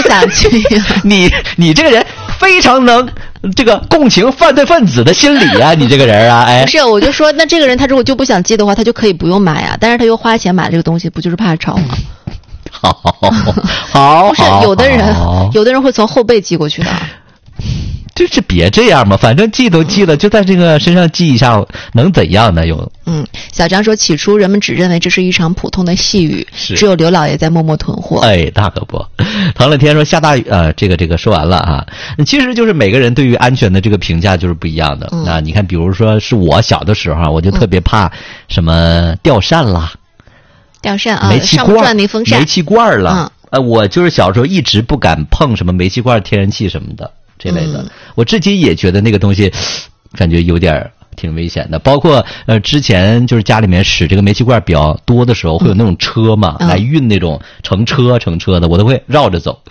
想去你这个人非常能这个共情犯罪分子的心理啊，你这个人啊，哎， 不是，我就说，那这个人他如果就不想寄的话，他就可以不用买啊，但是他又花钱买这个东西，不就是怕吵吗？ 好， 不是有的人会从后背寄过去的。 就是别这样嘛，反正寄都寄了，就在这个身上寄一下，能怎样呢？ 小张说，起初人们只认为这是一场普通的细雨，只有刘老爷在默默囤货。 哎，那可不。唐乐天说下大雨，这个说完了啊。其实就是每个人对于安全的这个评价就是不一样的。那你看，比如说是我小的时候，我就特别怕什么吊扇啦， 吊扇啊， 煤气罐、 上面转那风扇、 煤气罐了。我就是小时候一直不敢碰什么煤气罐、天然气什么的。这类的，我至今也觉得那个东西感觉有点挺危险的。包括之前就是家里面使这个煤气罐比较多的时候，会有那种车嘛，来运那种乘车的，我都会绕着走。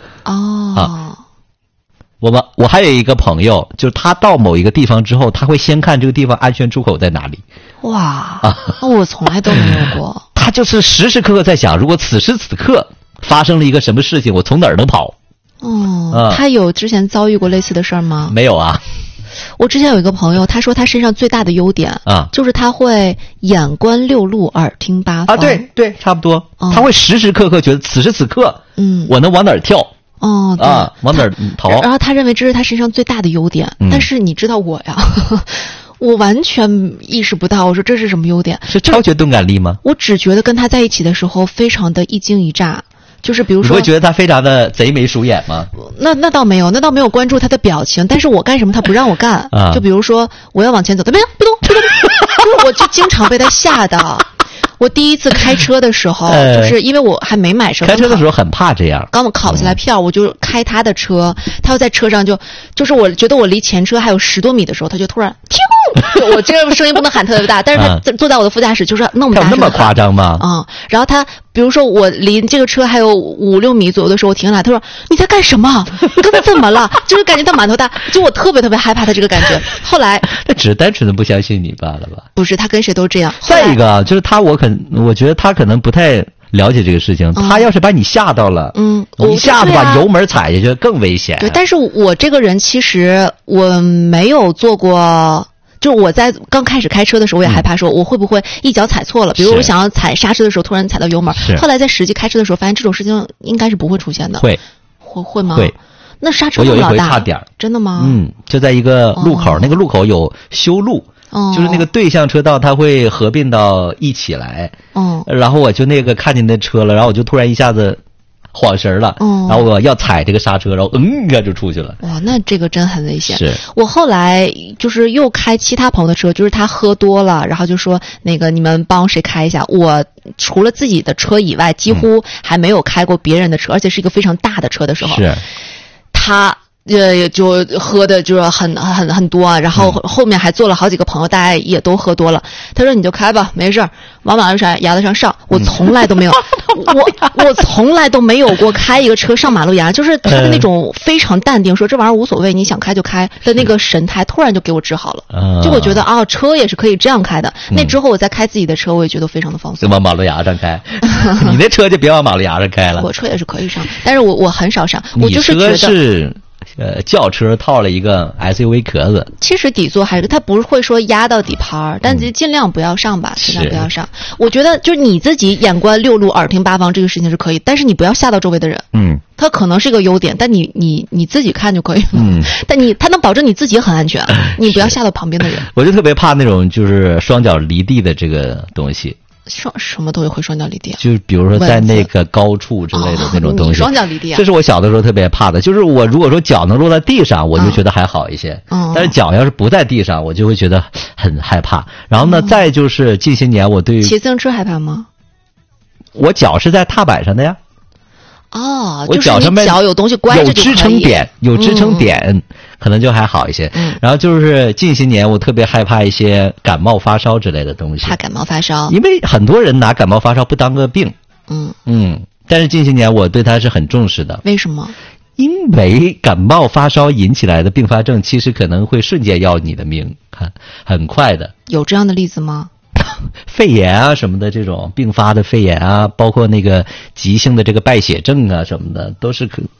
我还有一个朋友，就是他到某一个地方之后，他会先看这个地方安全出口在哪里。 哇，我从来都没有过。 他就是时时刻刻在想，如果此时此刻发生了一个什么事情，我从哪儿能跑？ 他有之前遭遇过类似的事儿吗？ 没有啊。 我之前有一个朋友，他说他身上最大的优点就是他会眼观六路，耳听八方。 对，差不多。他会时时刻刻觉得此时此刻，我能往哪儿跳？往哪儿逃？ 然后他认为这是他身上最大的优点。但是你知道我呀，我完全意识不到。我说这是什么优点？ 是超觉钝感力吗？ 我只觉得跟他在一起的时候非常的一惊一乍。就是比如说， 你会觉得他非常的贼眉鼠眼吗？ 那倒没有，关注他的表情，但是我干什么他不让我干。就比如说我要往前走，他没有，别动，就是我就经常被他吓到。我第一次开车的时候，就是因为我还没买车， 开车的时候很怕这样。 刚我考下来票，我就开他的车，他要在车上就是我觉得我离前车还有10多米的时候，他就突然停。我这个声音不能喊特别大，但是他坐在我的副驾驶就是那么大声。 那么夸张吗？ 然后他比如说我离这个车还有5、6米左右的时候，我停下来，他说你在干什么？你刚才怎么了？就是感觉他满头大，就我特别特别害怕他这个感觉。后来他只是单纯的不相信你罢了吧？ 不是，他跟谁都这样。 再一个就是我觉得他可能不太了解这个事情。他要是把你吓到了，一下子把油门踩下去更危险。 对，但是我这个人其实我没有做过。就是我在刚开始开车的时候，我也害怕说我会不会一脚踩错了，比如我想要踩刹车的时候突然踩到油门。后来在实际开车的时候发现这种事情应该是不会出现的。会吗？ 会。 那刹车我有一老大， 回差点。 真的吗？ 就在一个路口，那个路口有修路，就是那个对向车道它会合并到一起来。然后我就那个看见那车了，然后我就突然一下子晃神了，然后我要踩这个刹车，然后一下就出去了。 哇，那这个真很危险。 是我后来就是又开其他朋友的车，就是他喝多了，然后就说那个你们帮谁开一下。我除了自己的车以外，几乎还没有开过别人的车，而且是一个非常大的车的时候。 是他就喝的就是很多啊，然后后面还坐了好几个朋友，大家也都喝多了。他说你就开吧，没事儿，往马路上牙子上上。我从来都没有，我从来都没有过开一个车上马路牙，就是他的那种非常淡定，说这玩意儿无所谓，你想开就开的那个神态，突然就给我治好了。就我觉得车也是可以这样开的。那之后我再开自己的车，我也觉得非常的放松。 就往马路牙上开，你那车就别往马路牙上开了。 我车也是可以上，但是我很少上。我就是觉得你车是轿车套了一个 SUV 壳子， 其实底座还是它不会说压到底盘，但尽量不要上吧，尽量不要上。我觉得就是你自己眼观六路，耳听八方，这个事情是可以，但是你不要吓到周围的人。它可能是一个优点，但你自己看就可以了。但它能保证你自己很安全，你不要吓到旁边的人。 我就特别怕那种就是双脚离地的这个东西。 什么东西会双脚离地啊？ 就是比如说在那个高处之类的那种东西。 双脚离地啊？ 这是我小的时候特别怕的。就是我如果说脚能落在地上，我就觉得还好一些。但是脚要是不在地上，我就会觉得很害怕。然后呢，再就是近些年我对骑自行车害怕吗？ 我脚是在踏板上的呀。 我脚上面脚有东西关着有支撑点，可能就还好一些。然后就是近些年我特别害怕一些感冒发烧之类的东西。 怕感冒发烧， 因为很多人拿感冒发烧不当个病。但是近些年我对它是很重视的。 为什么？ 因为感冒发烧引起来的并发症，其实可能会瞬间要你的命，很快的。 有这样的例子吗？ 肺炎啊什么的，这种并发的肺炎啊，包括那个急性的这个败血症啊什么的，都是